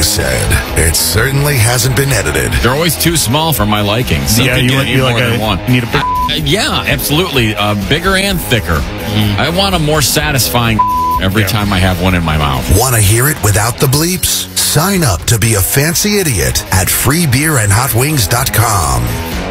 being said, it certainly hasn't been edited. They're always too small for my liking. Some can get you more than one. You need a big... Yeah, absolutely. Bigger and thicker. I want a more satisfying every time I have one in my mouth. Want to hear it without the bleeps? Sign up to be a fancy idiot at freebeerandhotwings.com.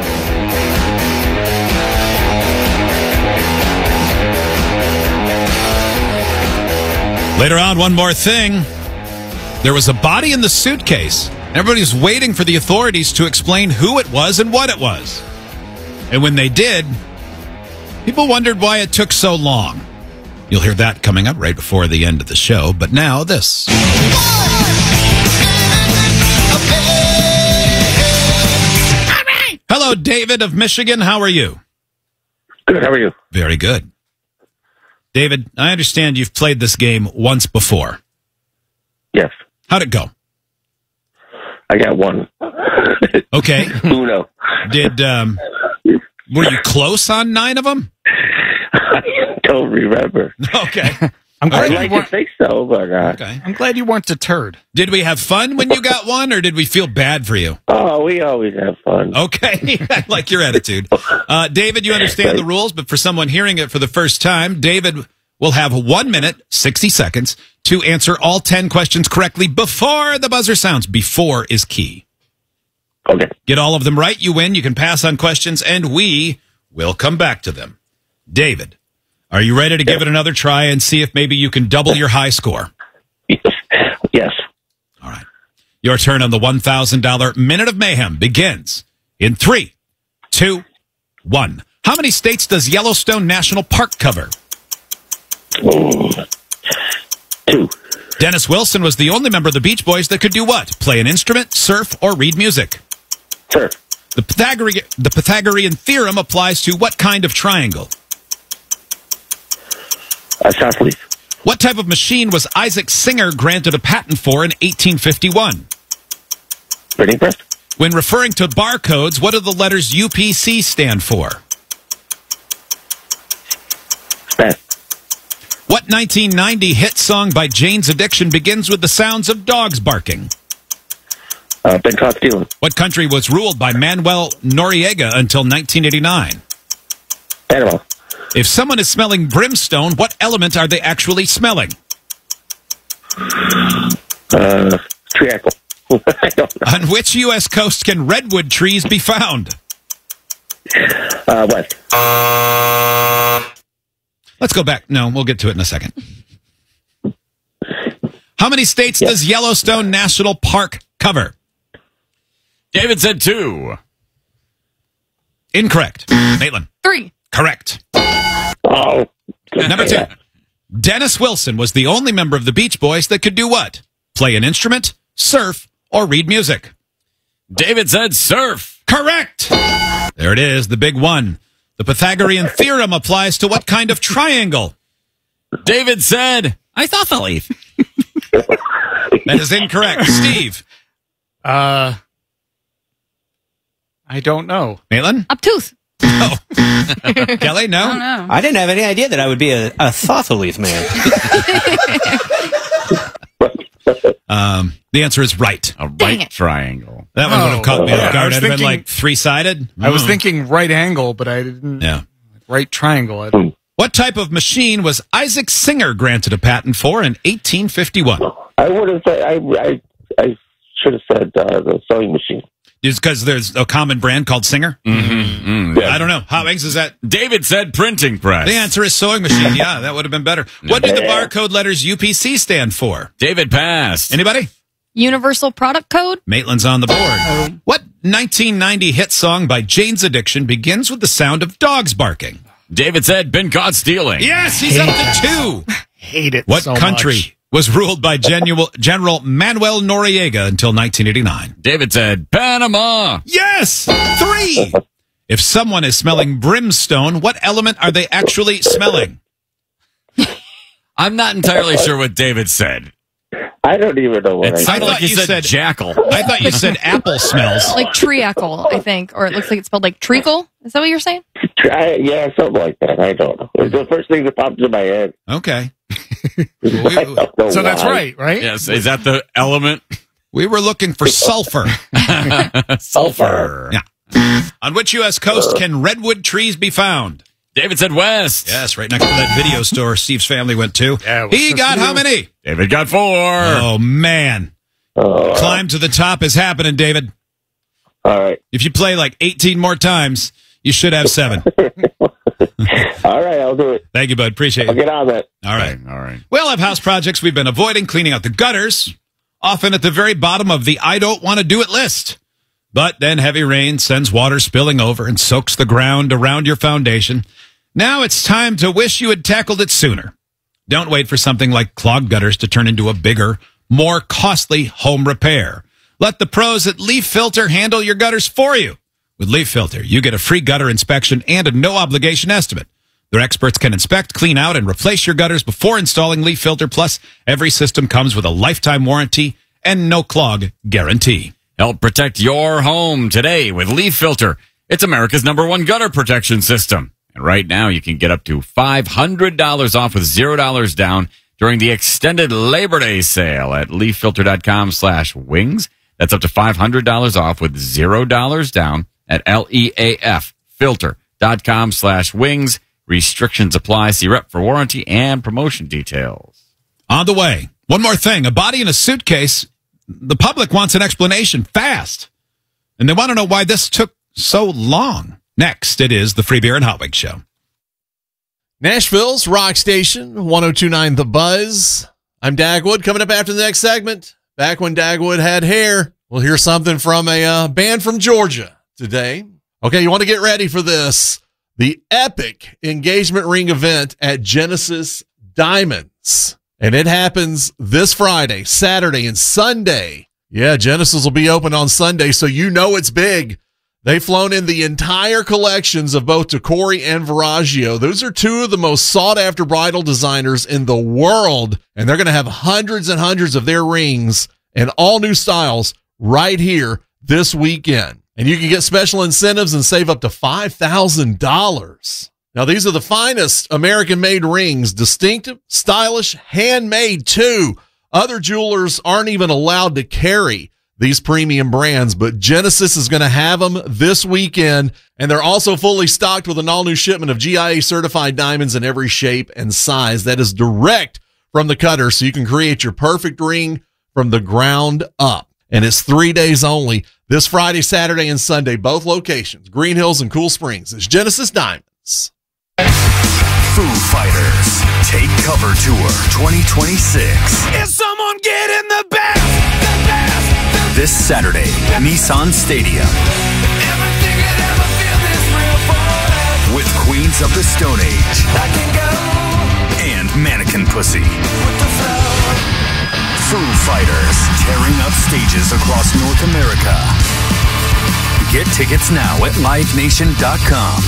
Later on, one more thing. There was a body in the suitcase. Everybody's waiting for the authorities to explain who it was and what it was. And when they did, people wondered why it took so long. You'll hear that coming up right before the end of the show. But now, this. Hello, David of Michigan. How are you? Good. How are you? Very good. David, I understand you've played this game once before. Yes. How'd it go? I got one. Okay. Uno. Were you close on 9 of them? I don't remember. Okay. I'd like to think so, but... Okay. I'm glad you weren't deterred. Did we have fun when you got one, or did we feel bad for you? Oh, we always have fun. Okay. I like your attitude. David, you understand the rules, but for someone hearing it for the first time, David will have 1 minute, 60 seconds, to answer all 10 questions correctly before the buzzer sounds. Before is key. Okay. Get all of them right, you win. You can pass on questions, and we will come back to them. David, are you ready to give it another try and see if maybe you can double your high score? Yes. All right. Your turn on the $1,000 Minute of Mayhem begins in 3, 2, 1. How many states does Yellowstone National Park cover? 2. Dennis Wilson was the only member of the Beach Boys that could do what? Play an instrument, surf, or read music? Surf. The Pythagorean theorem applies to what kind of triangle? Isosceles. What type of machine was Isaac Singer granted a patent for in 1851? Printing press. When referring to barcodes, what do the letters UPC stand for? Pass. What 1990 hit song by Jane's Addiction begins with the sounds of dogs barking? Been caught stealing. What country was ruled by Manuel Noriega until 1989? Panama. If someone is smelling brimstone, what element are they actually smelling? Triacle. I don't know. On which U.S. coast can redwood trees be found? West. Let's go back. No, we'll get to it in a second. How many states does Yellowstone National Park cover? David said 2. Incorrect. Maitland. 3. Correct. Oh. Number 2. Dennis Wilson was the only member of the Beach Boys that could do what? Play an instrument, surf, or read music? David said surf. Correct. There it is, the big one. The Pythagorean theorem applies to what kind of triangle? David said isosceles. That is incorrect. Steve. I don't know. Maitland? Obtuse. Oh. Kelly, no? I don't know. I didn't have any idea that I would be a thoughtful man. The answer is right. A right triangle. That one would have caught me off I guard. was It'd have been thinking- like 3-sided. I was thinking right angle, but I didn't. Yeah. Right triangle. I don't. What type of machine was Isaac Singer granted a patent for in 1851? I would have said... I should have said the sewing machine. Is because there's a common brand called Singer? I don't know. Hot Wings, is that? David said printing press. The answer is sewing machine. Yeah, that would have been better. What do the barcode letters UPC stand for? David passed. Anybody? Universal Product Code. Maitland's on the board. What 1990 hit song by Jane's Addiction begins with the sound of dogs barking? David said been caught stealing. Yes, he's up to 2. Hate it. What so country much. was ruled by General Manuel Noriega until 1989? David said Panama. Yes! 3! If someone is smelling brimstone, what element are they actually smelling? I'm not entirely sure what David said. I don't even know what It I sounded thought like he you said said- jackal. I thought you said apple smells. Like treacle, I think. Or it looks like it's spelled like treacle. Is that what you're saying? Yeah, something like that. I don't know. It's the first thing that pops in my head. Okay. I don't know So that's why. right? Yes, is that the element? We were looking for sulfur. Sulfur. Yeah. On which U.S. coast can redwood trees be found? David said west. Yes, right next to that video store Steve's family went to. Yeah, He got how many? David got 4. Oh, man. Climb to the top is happening, David. All right. If you play like 18 more times, you should have 7. All right, I'll do it. Thank you, bud. Appreciate I'll it. get on that. All right. All right. We all have house projects we've been avoiding, cleaning out the gutters, often at the very bottom of the I don't want to do it list. But then heavy rain sends water spilling over and soaks the ground around your foundation. Now it's time to wish you had tackled it sooner. Don't wait for something like clogged gutters to turn into a bigger, more costly home repair. Let the pros at Leaf Filter handle your gutters for you. With Leaf Filter, you get a free gutter inspection and a no-obligation estimate. Their experts can inspect, clean out, and replace your gutters before installing Leaf Filter. Plus, every system comes with a lifetime warranty and no clog guarantee. Help protect your home today with Leaf Filter. It's America's #1 gutter protection system. And right now, you can get up to $500 off with $0 down during the extended Labor Day sale at leaffilter.com/wings. That's up to $500 off with $0 down at leaffilter.com/wings. Restrictions apply. See rep for warranty and promotion details. On the way, one more thing. A body in a suitcase. The public wants an explanation fast. And they want to know why this took so long. Next, it is the Free Beer and Hot Wings Show. Nashville's Rock Station, 102.9 The Buzz. I'm Dagwood. Coming up after the next segment, back when Dagwood had hair, we'll hear something from a band from Georgia today. Okay, you want to get ready for this. The epic engagement ring event at Genesis Diamonds. And it happens this Friday, Saturday, and Sunday. Yeah, Genesis will be open on Sunday, so you know it's big. They've flown in the entire collections of both Tacori and Viraggio. Those are two of the most sought-after bridal designers in the world, and they're going to have hundreds and hundreds of their rings and all new styles right here this weekend. And you can get special incentives and save up to $5,000. Now, these are the finest American-made rings, distinctive, stylish, handmade, too. Other jewelers aren't even allowed to carry these premium brands, but Genesis is going to have them this weekend, and they're also fully stocked with an all-new shipment of GIA-certified diamonds in every shape and size. That is direct from the cutter, so you can create your perfect ring from the ground up. And it's 3 days only, this Friday, Saturday, and Sunday, both locations, Green Hills and Cool Springs. It's Genesis Diamonds. Foo Fighters Take Cover Tour 2026. Is someone getting the best? This Saturday, Nissan Stadium. Everything could ever feel this real forever. With Queens of the Stone Age. I can go And Mannequin Pussy. with the flow. Foo Fighters tearing up stages across North America. Get tickets now at livenation.com.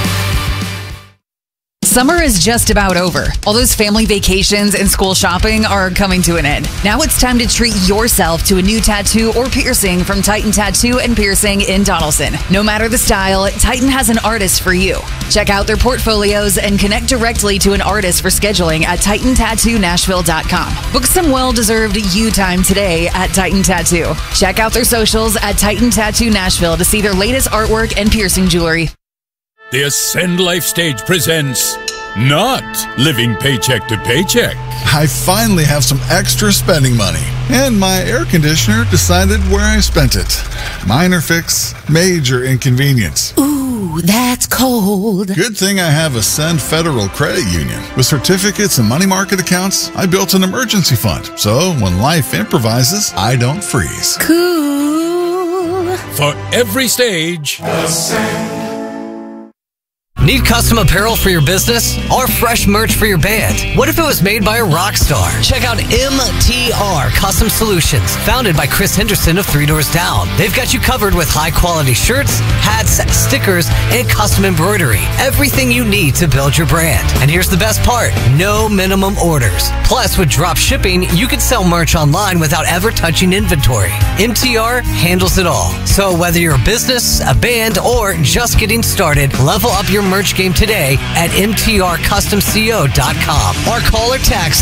Summer is just about over. All those family vacations and school shopping are coming to an end. Now it's time to treat yourself to a new tattoo or piercing from Titan Tattoo and Piercing in Donaldson. No matter the style, Titan has an artist for you. Check out their portfolios and connect directly to an artist for scheduling at TitanTattooNashville.com. Book some well-deserved you time today at Titan Tattoo. Check out their socials at Titan Tattoo Nashville to see their latest artwork and piercing jewelry. The Ascend Life Stage presents Not Living Paycheck to Paycheck. I finally have some extra spending money, and my air conditioner decided where I spent it. Minor fix, major inconvenience. Ooh, that's cold. Good thing I have Ascend Federal Credit Union. With certificates and money market accounts, I built an emergency fund, so when life improvises, I don't freeze. Cool. For every stage, Ascend. Need custom apparel for your business or fresh merch for your band? What if it was made by a rock star? Check out MTR Custom Solutions, founded by Chris Henderson of Three Doors Down. They've got you covered with high-quality shirts, hats, stickers, and custom embroidery. Everything you need to build your brand. And here's the best part, no minimum orders. Plus, with drop shipping, you can sell merch online without ever touching inventory. MTR handles it all. So whether you're a business, a band, or just getting started, level up your merch merch game today at mtrcustomco.com or call or text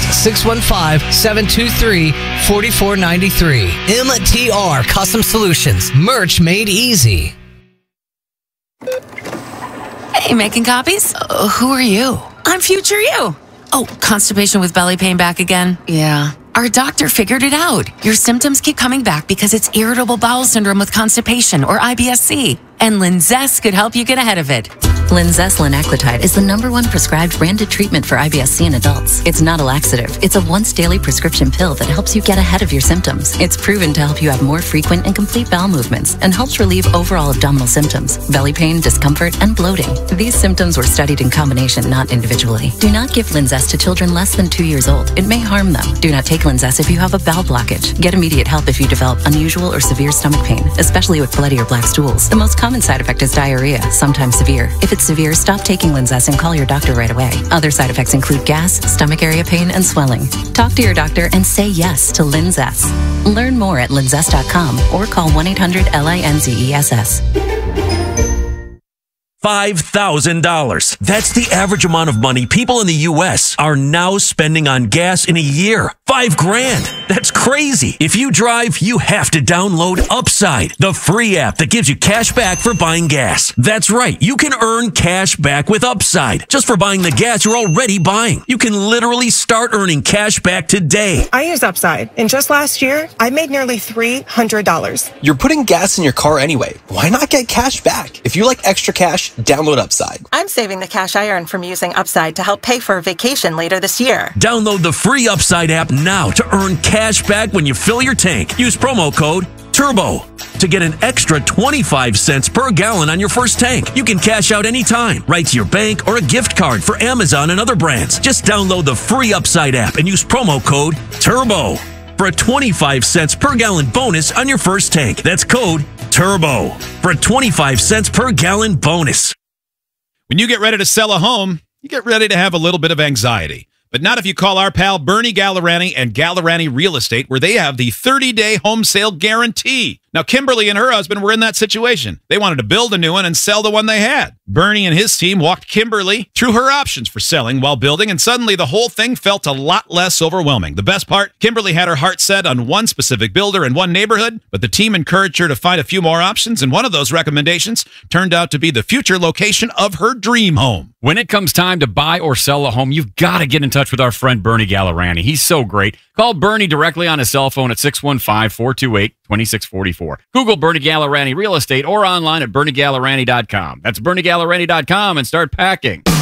615-723-4493. MTR Custom Solutions. Merch made easy. Hey, making copies? Who are you? I'm future you. Oh, constipation with belly pain back again? Yeah. Our doctor figured it out. Your symptoms keep coming back because it's irritable bowel syndrome with constipation, or IBS-C. And Linzess could help you get ahead of it. Linzess linaclotide is the #1 prescribed branded treatment for IBS-C in adults. It's not a laxative. It's a once-daily prescription pill that helps you get ahead of your symptoms. It's proven to help you have more frequent and complete bowel movements and helps relieve overall abdominal symptoms, belly pain, discomfort, and bloating. These symptoms were studied in combination, not individually. Do not give Linzess to children less than 2 years old. It may harm them. Do not take Linzess if you have a bowel blockage. Get immediate help if you develop unusual or severe stomach pain, especially with bloody or black stools. The most common side effect is diarrhea, sometimes severe. If it's severe, stop taking Linzess and call your doctor right away. Other side effects include gas, stomach area pain, and swelling. Talk to your doctor and say yes to Linzess. Learn more at linzess.com or call 1-800-LINZESS. $5,000. That's the average amount of money people in the U.S. are now spending on gas in a year. $5,000. That's crazy. If you drive, you have to download Upside, the free app that gives you cash back for buying gas. That's right. You can earn cash back with Upside just for buying the gas you're already buying. You can literally start earning cash back today. I use Upside, and just last year, I made nearly $300. You're putting gas in your car anyway. Why not get cash back? If you like extra cash, download Upside. I'm saving the cash I earn from using Upside to help pay for a vacation later this year. Download the free Upside app now to earn cash back when you fill your tank. Use promo code TURBO to get an extra 25 cents per gallon on your first tank. You can cash out anytime, right to your bank or a gift card for Amazon and other brands. Just download the free Upside app and use promo code TURBO for a 25 cents per gallon bonus on your first tank. That's code TURBO for a 25 cents per gallon bonus. When you get ready to sell a home, you get ready to have a little bit of anxiety. But not if you call our pal Bernie Gallerani and Gallerani Real Estate, where they have the 30-day home sale guarantee. Now, Kimberly and her husband were in that situation. They wanted to build a new one and sell the one they had. Bernie and his team walked Kimberly through her options for selling while building, and suddenly the whole thing felt a lot less overwhelming. The best part, Kimberly had her heart set on one specific builder in one neighborhood, but the team encouraged her to find a few more options, and one of those recommendations turned out to be the future location of her dream home. When it comes time to buy or sell a home, you've got to get in touch with our friend Bernie Gallerani. He's so great. Call Bernie directly on his cell phone at 615-428-2644. Google Bernie Gallerani Real Estate or online at BernieGallerani.com. That's BernieGallerani.com and start packing.